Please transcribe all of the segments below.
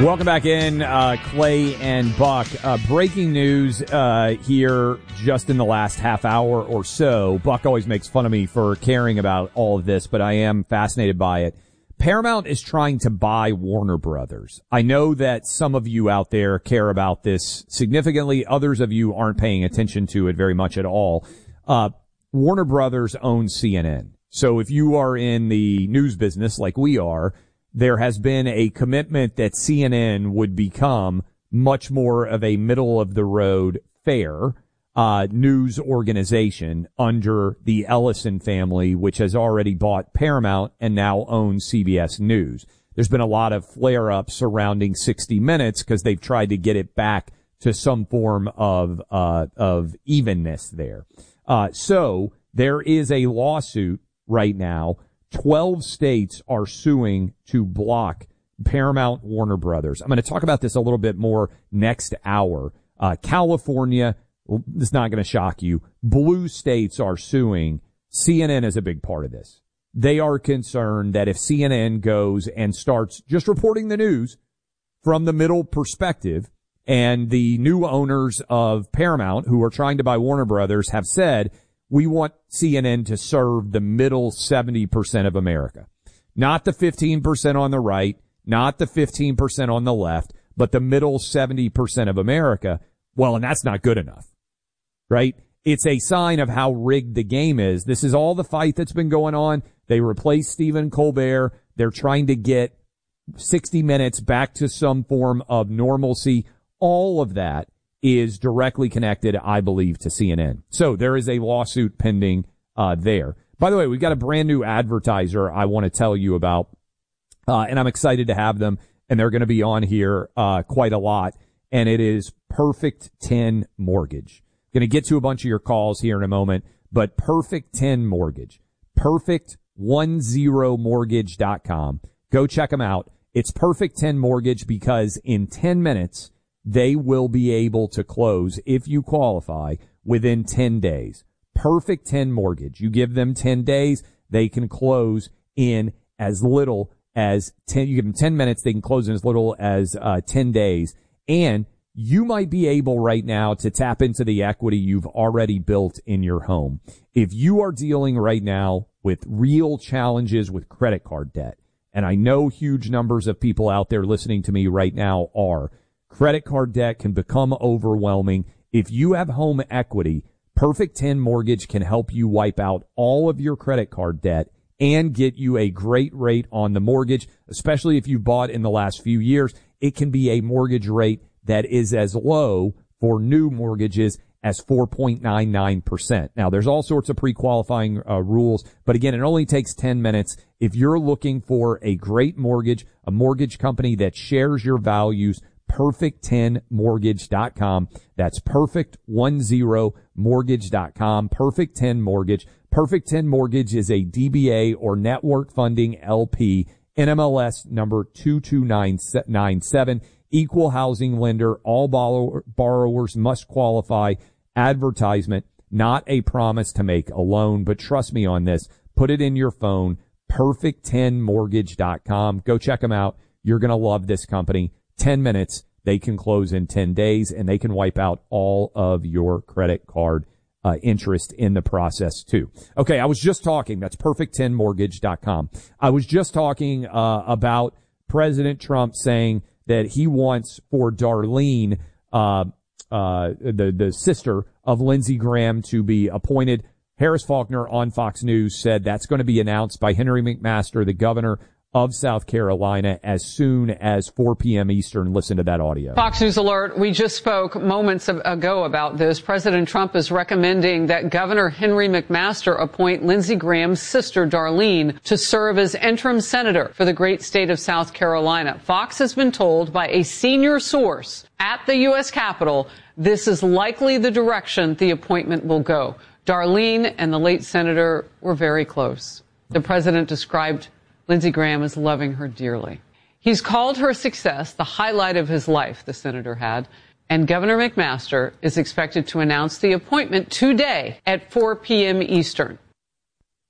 Welcome back in, Clay and Buck. Breaking news here just in the last half hour or so. Buck always makes fun of me for caring about all of this, but I am fascinated by it. Paramount is trying to buy Warner Brothers. I know that some of you out there care about this significantly. Others of you aren't paying attention to it very much at all. Warner Brothers owns CNN. So if you are in the news business like we are, there has been a commitment that CNN would become much more of a middle-of-the-road fair news organization under the Ellison family, which has already bought Paramount and now owns CBS News. There's been a lot of flare-ups surrounding 60 Minutes because they've tried to get it back to some form of evenness there. So there is a lawsuit right now. 12 states are suing to block Paramount Warner Brothers. I'm going to talk about this a little bit more next hour. California, this is not going to shock you. Blue states are suing. CNN is a big part of this. They are concerned that if CNN goes and starts just reporting the news from the middle perspective, and the new owners of Paramount who are trying to buy Warner Brothers have said, we want CNN to serve the middle 70% of America. Not the 15% on the right, not the 15% on the left, but the middle 70% of America. Well, and that's not good enough, right? It's a sign of how rigged the game is. This is all the fight that's been going on. They replaced Stephen Colbert. They're trying to get 60 Minutes back to some form of normalcy. All of that is directly connected, I believe, to CNN. So there is a lawsuit pending there. By the way, we've got a brand new advertiser I want to tell you about, and I'm excited to have them, and they're going to be on here quite a lot, and it is Perfect 10 Mortgage. Going to get to a bunch of your calls here in a moment, but Perfect 10 Mortgage, perfect10mortgage.com. Go check them out. It's Perfect 10 Mortgage because in 10 minutes, they will be able to close, if you qualify, within 10 days. Perfect 10 Mortgage. You give them 10 days, they can close in as little as 10. You give them 10 minutes, they can close in as little as 10 days. And you might be able right now to tap into the equity you've already built in your home. If you are dealing right now with real challenges with credit card debt, and I know huge numbers of people out there listening to me right now are, credit card debt can become overwhelming. If you have home equity, Perfect 10 Mortgage can help you wipe out all of your credit card debt and get you a great rate on the mortgage, especially if you've bought in the last few years. It can be a mortgage rate that is as low for new mortgages as 4.99%. Now, there's all sorts of pre-qualifying rules, but again, it only takes 10 minutes. If you're looking for a great mortgage, a mortgage company that shares your values, perfect10mortgage.com. That's perfect10mortgage.com. Perfect 10 Mortgage. Perfect 10 Mortgage is a DBA or network funding LP, NMLS number 2297, equal housing lender. All borrowers must qualify. Advertisement, not a promise to make a loan, but trust me on this. Put it in your phone, perfect10mortgage.com. Go check them out. You're going to love this company. 10 minutes, they can close in 10 days, and they can wipe out all of your credit card interest in the process, too. Okay, I was just talking, that's perfect10mortgage.com. I was just talking about President Trump saying that he wants for Darlene, the sister of Lindsey Graham, to be appointed. Harris Faulkner on Fox News said that's going to be announced by Henry McMaster, the governor of South Carolina, as soon as 4 p.m. Eastern. Listen to that audio. Fox News alert. We just spoke moments ago about this. President Trump is recommending that Governor Henry McMaster appoint Lindsey Graham's sister, Darlene, to serve as interim senator for the great state of South Carolina. Fox has been told by a senior source at the U.S. Capitol this is likely the direction the appointment will go. Darlene and the late senator were very close. The president described Lindsey Graham is loving her dearly. He's called her success the highlight of his life, the senator had, and Governor McMaster is expected to announce the appointment today at 4 p.m. Eastern.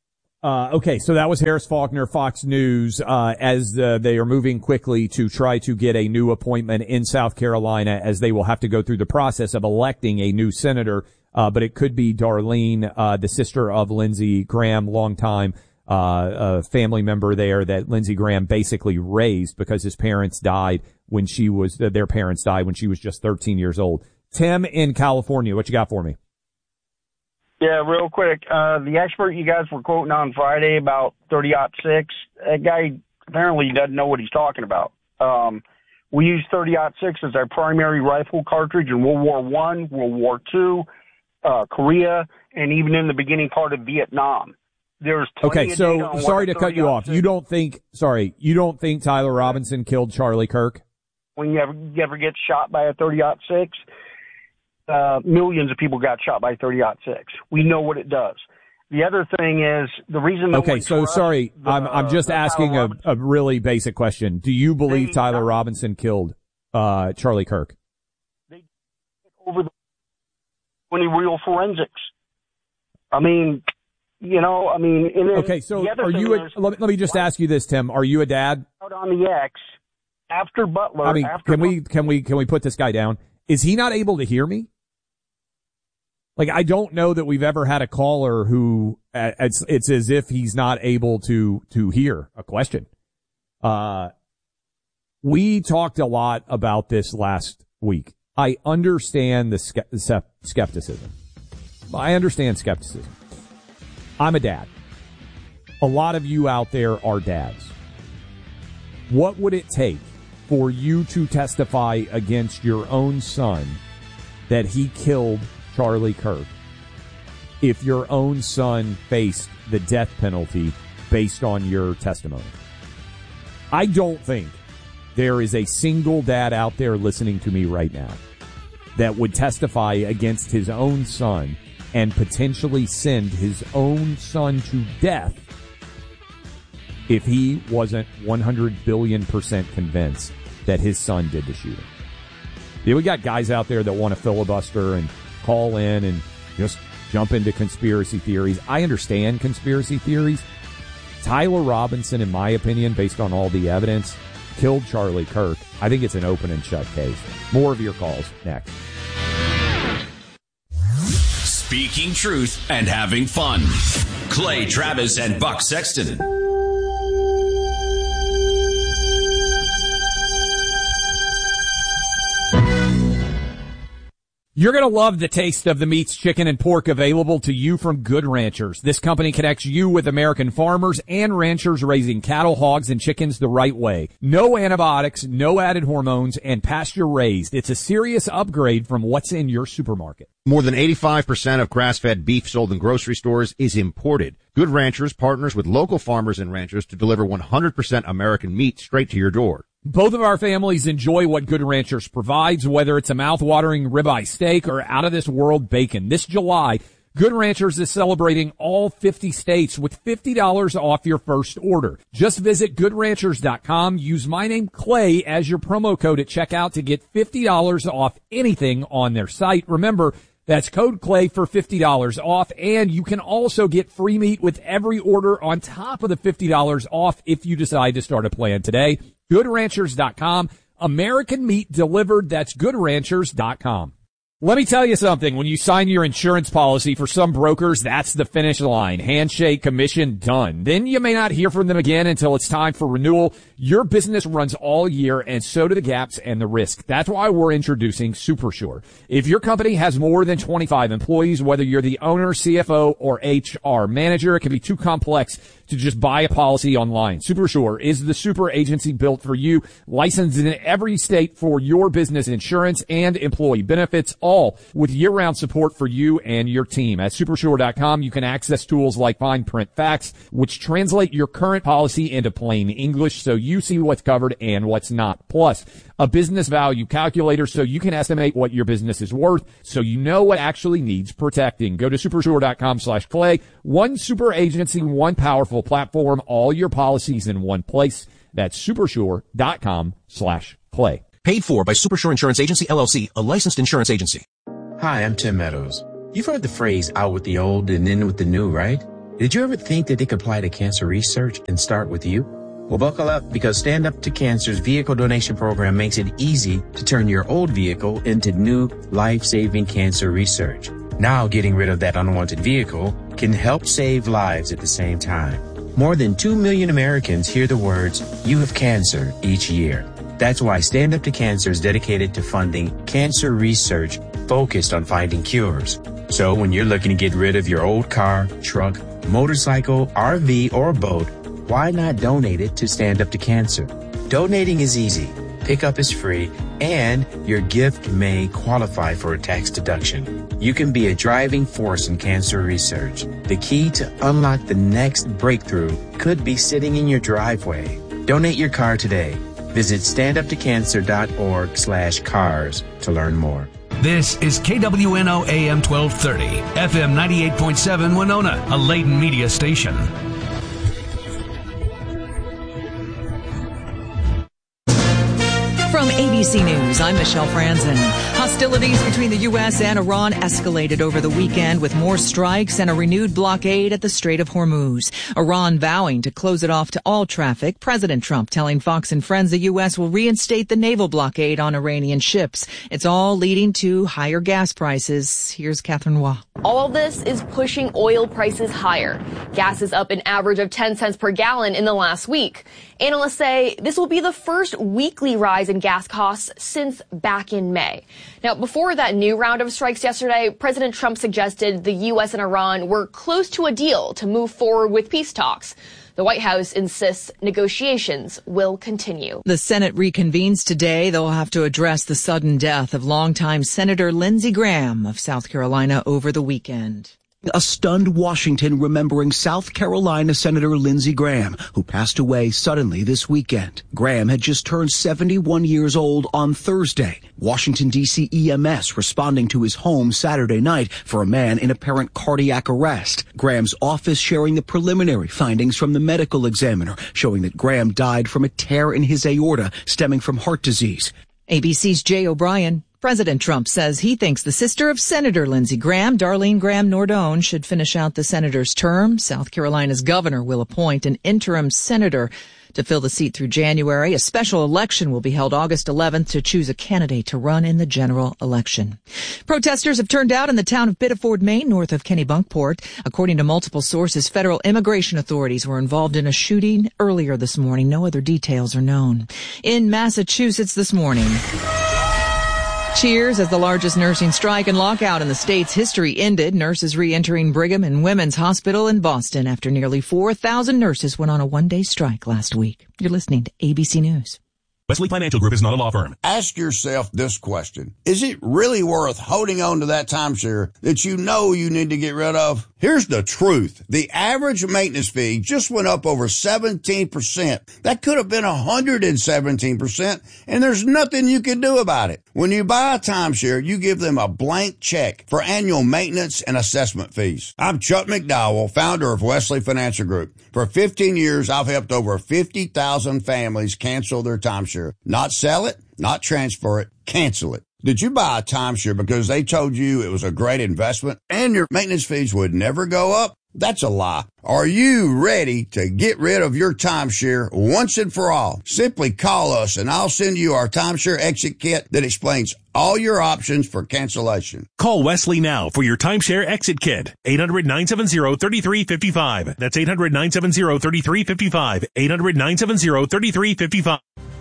Okay, so that was Harris Faulkner, Fox News, as they are moving quickly to try to get a new appointment in South Carolina, as they will have to go through the process of electing a new senator. But it could be Darlene, the sister of Lindsey Graham, longtime a family member there that Lindsey Graham basically raised because his parents died when their parents died when she was just 13 years old. Tim in California, what you got for me? Yeah, real quick. The expert you guys were quoting on Friday about 30-06, that guy apparently doesn't know what he's talking about. We used 30-06 as our primary rifle cartridge in World War I, World War II, Korea, and even in the beginning part of Vietnam. There's okay, so sorry to cut you off. You don't think Tyler Robinson killed Charlie Kirk? When you ever get shot by a 30-06, millions of people got shot by 30-06. We know what it does. The other thing is the reason. Okay, so sorry, I'm just asking a really basic question. Do you believe Tyler Robinson killed Charlie Kirk? They over any real forensics. I mean, okay, so are you? Let me just ask you this, Tim. Are you a dad? Out on the X after Butler. I mean, can we put this guy down? Is he not able to hear me? Like, I don't know that we've ever had a caller who it's as if he's not able to hear a question. We talked a lot about this last week. I understand the skepticism. I understand skepticism. I'm a dad. A lot of you out there are dads. What would it take for you to testify against your own son that he killed Charlie Kirk if your own son faced the death penalty based on your testimony? I don't think there is a single dad out there listening to me right now that would testify against his own son and potentially send his own son to death if he wasn't 100 billion% convinced that his son did the shooting. Yeah, we got guys out there that want to filibuster and call in and just jump into conspiracy theories. I understand conspiracy theories. Tyler Robinson, in my opinion, based on all the evidence, killed Charlie Kirk. I think it's an open and shut case. More of your calls next. Speaking truth and having fun. Clay Travis and Buck Sexton. You're going to love the taste of the meats, chicken, and pork available to you from Good Ranchers. This company connects you with American farmers and ranchers raising cattle, hogs, and chickens the right way. No antibiotics, no added hormones, and pasture raised. It's a serious upgrade from what's in your supermarket. More than 85% of grass-fed beef sold in grocery stores is imported. Good Ranchers partners with local farmers and ranchers to deliver 100% American meat straight to your door. Both of our families enjoy what Good Ranchers provides, whether it's a mouth-watering ribeye steak or out-of-this-world bacon. This July, Good Ranchers is celebrating all 50 states with $50 off your first order. Just visit GoodRanchers.com. Use my name, Clay, as your promo code at checkout to get $50 off anything on their site. Remember, that's code Clay for $50 off, and you can also get free meat with every order on top of the $50 off if you decide to start a plan today. GoodRanchers.com. American meat delivered. That's GoodRanchers.com. Let me tell you something. When you sign your insurance policy, for some brokers, that's the finish line. Handshake, commission, done. Then you may not hear from them again until it's time for renewal. Your business runs all year, and so do the gaps and the risk. That's why we're introducing SuperSure. If your company has more than 25 employees, whether you're the owner, CFO, or HR manager, it can be too complex to just buy a policy online. SuperSure is the super agency built for you, licensed in every state for your business insurance and employee benefits, all with year-round support for you and your team. At Supersure.com, you can access tools like Fine Print Facts, which translate your current policy into plain English so you see what's covered and what's not. Plus, a business value calculator so you can estimate what your business is worth so you know what actually needs protecting. Go to Supersure.com/Clay. One super agency, one powerful platform, all your policies in one place. That's Supersure.com/Clay. Paid for by Supersure Insurance Agency, LLC, a licensed insurance agency. Hi, I'm Tim Meadows. You've heard the phrase out with the old and in with the new, right? Did you ever think that they could apply to cancer research and start with you? Well, buckle up, because Stand Up to Cancer's vehicle donation program makes it easy to turn your old vehicle into new life-saving cancer research. Now, getting rid of that unwanted vehicle can help save lives at the same time. More than 2 million Americans hear the words, "You have cancer," each year. That's why Stand Up to Cancer is dedicated to funding cancer research focused on finding cures. So when you're looking to get rid of your old car, truck, motorcycle, RV, or boat, why not donate it to Stand Up to Cancer? Donating is easy, pickup is free, and your gift may qualify for a tax deduction. You can be a driving force in cancer research. The key to unlock the next breakthrough could be sitting in your driveway. Donate your car today. Visit standuptocancer.org/cars to learn more. This is KWNO AM 1230, FM 98.7 Winona, a Layton media station. From ABC News, I'm Michelle Franzen. Hostilities between the U.S. and Iran escalated over the weekend with more strikes and a renewed blockade at the Strait of Hormuz. Iran vowing to close it off to all traffic. President Trump telling Fox and Friends the U.S. will reinstate the naval blockade on Iranian ships. It's all leading to higher gas prices. Here's Catherine Waugh. All of this is pushing oil prices higher. Gas is up an average of 10 cents per gallon in the last week. Analysts say this will be the first weekly rise in gas costs since back in May. Now, before that new round of strikes yesterday, President Trump suggested the U.S. and Iran were close to a deal to move forward with peace talks. The White House insists negotiations will continue. The Senate reconvenes today. They'll have to address the sudden death of longtime Senator Lindsey Graham of South Carolina over the weekend. A stunned Washington remembering South Carolina Senator Lindsey Graham, who passed away suddenly this weekend. Graham had just turned 71 years old on Thursday. Washington, D.C. EMS responding to his home Saturday night for a man in apparent cardiac arrest. Graham's office sharing the preliminary findings from the medical examiner, showing that Graham died from a tear in his aorta stemming from heart disease. ABC's Jay O'Brien. President Trump says he thinks the sister of Senator Lindsey Graham, Darlene Graham Nordone, should finish out the senator's term. South Carolina's governor will appoint an interim senator to fill the seat through January. A special election will be held August 11th to choose a candidate to run in the general election. Protesters have turned out in the town of Biddeford, Maine, north of Kennebunkport. According to multiple sources, federal immigration authorities were involved in a shooting earlier this morning. No other details are known. In Massachusetts this morning, cheers as the largest nursing strike and lockout in the state's history ended. Nurses re-entering Brigham and Women's Hospital in Boston after nearly 4,000 nurses went on a one-day strike last week. You're listening to ABC News. Wesley Financial Group is not a law firm. Ask yourself this question. Is it really worth holding on to that timeshare that you know you need to get rid of? Here's the truth. The average maintenance fee just went up over 17%. That could have been 117%, and there's nothing you can do about it. When you buy a timeshare, you give them a blank check for annual maintenance and assessment fees. I'm Chuck McDowell, founder of Wesley Financial Group. For 15 years, I've helped over 50,000 families cancel their timeshare. Not sell it, not transfer it, cancel it. Did you buy a timeshare because they told you it was a great investment and your maintenance fees would never go up? That's a lie. Are you ready to get rid of your timeshare once and for all? Simply call us and I'll send you our timeshare exit kit that explains all your options for cancellation. Call Wesley now for your timeshare exit kit. 800-970-3355. That's 800-970-3355. 800-970-3355.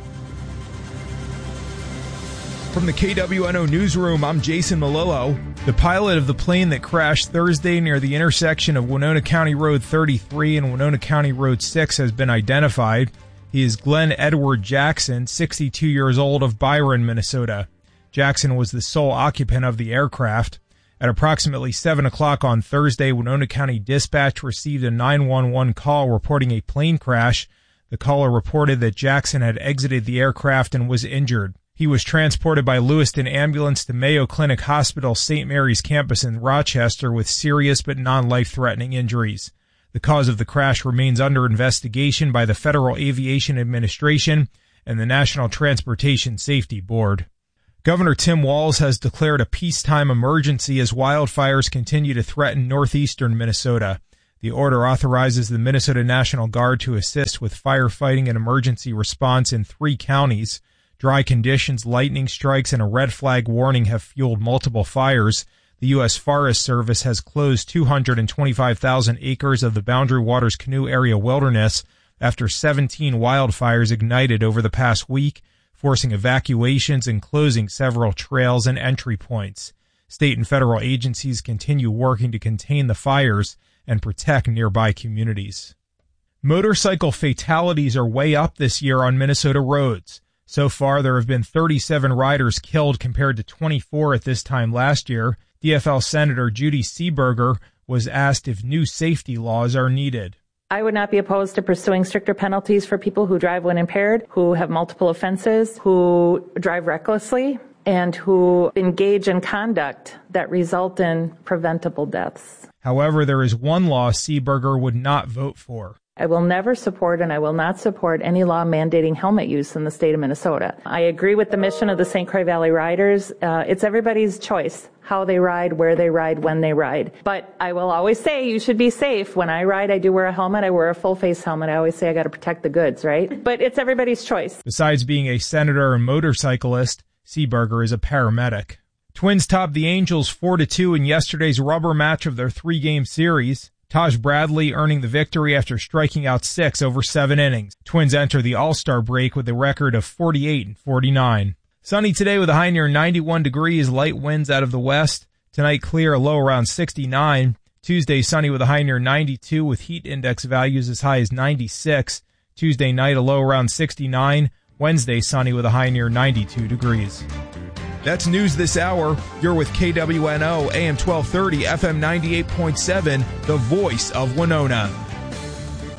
From the KWNO newsroom, I'm Jason Malillo. The pilot of the plane that crashed Thursday near the intersection of Winona County Road 33 and Winona County Road 6 has been identified. He is Glenn Edward Jackson, 62 years old, of Byron, Minnesota. Jackson was the sole occupant of the aircraft. At approximately 7 o'clock on Thursday, Winona County Dispatch received a 911 call reporting a plane crash. The caller reported that Jackson had exited the aircraft and was injured. He was transported by Lewiston Ambulance to Mayo Clinic Hospital St. Mary's campus in Rochester with serious but non-life-threatening injuries. The cause of the crash remains under investigation by the Federal Aviation Administration and the National Transportation Safety Board. Governor Tim Walz has declared a peacetime emergency as wildfires continue to threaten northeastern Minnesota. The order authorizes the Minnesota National Guard to assist with firefighting and emergency response in 3 counties. Dry conditions, lightning strikes, and a red flag warning have fueled multiple fires. The U.S. Forest Service has closed 225,000 acres of the Boundary Waters Canoe Area wilderness after 17 wildfires ignited over the past week, forcing evacuations and closing several trails and entry points. State and federal agencies continue working to contain the fires and protect nearby communities. Motorcycle fatalities are way up this year on Minnesota roads. So far, there have been 37 riders killed compared to 24 at this time last year. DFL Senator Judy Seeberger was asked if new safety laws are needed. I would not be opposed to pursuing stricter penalties for people who drive when impaired, who have multiple offenses, who drive recklessly, and who engage in conduct that result in preventable deaths. However, there is one law Seeberger would not vote for. I will never support and I will not support any law mandating helmet use in the state of Minnesota. I agree with the mission of the St. Croix Valley Riders. It's everybody's choice how they ride, where they ride, when they ride. But I will always say you should be safe. When I ride, I do wear a helmet. I wear a full face helmet. I always say I got to protect the goods, right? But it's everybody's choice. Besides being a senator and motorcyclist, Seeberger is a paramedic. Twins topped the Angels 4-2 in yesterday's rubber match of their 3-game series. Taj Bradley earning the victory after striking out 6 over 7 innings. Twins enter the All-Star break with a record of 48-49. Sunny today with a high near 91 degrees, light winds out of the west. Tonight clear, a low around 69. Tuesday sunny with a high near 92 with heat index values as high as 96. Tuesday night a low around 69. Wednesday sunny with a high near 92 degrees. That's news this hour. You're with KWNO, AM 1230, FM 98.7, the voice of Winona.